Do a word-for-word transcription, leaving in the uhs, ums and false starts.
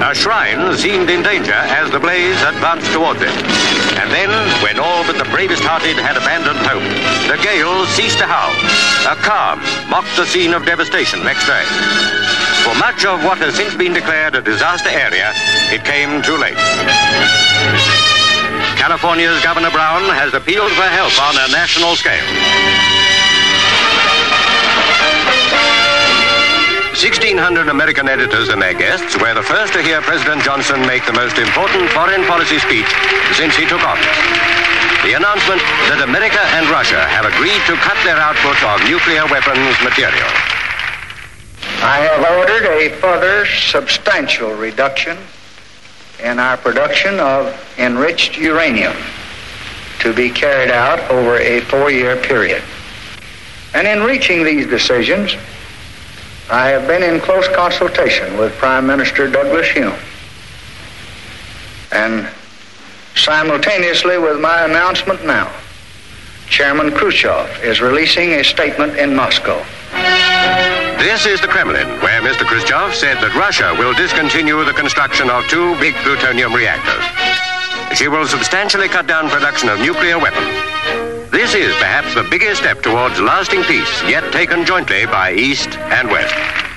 A shrine seemed in danger as the blaze advanced towards it. And then, when all but the bravest-hearted had abandoned hope, the gale ceased to howl. A calm mocked the scene of devastation next day. For much of what has since been declared a disaster area, it came too late. California's Governor Brown has appealed for help on a national scale. sixteen hundred American editors and their guests were the first to hear President Johnson make the most important foreign policy speech since he took office. The announcement that America and Russia have agreed to cut their output of nuclear weapons material. I have ordered a further substantial reduction in our production of enriched uranium to be carried out over a four-year period. And in reaching these decisions, I have been in close consultation with Prime Minister Douglas Hume. And simultaneously with my announcement now, Chairman Khrushchev is releasing a statement in Moscow. This is the Kremlin, where Mister Khrushchev said that Russia will discontinue the construction of two big plutonium reactors. She will substantially cut down production of nuclear weapons. This is perhaps the biggest step towards lasting peace yet taken jointly by East and West.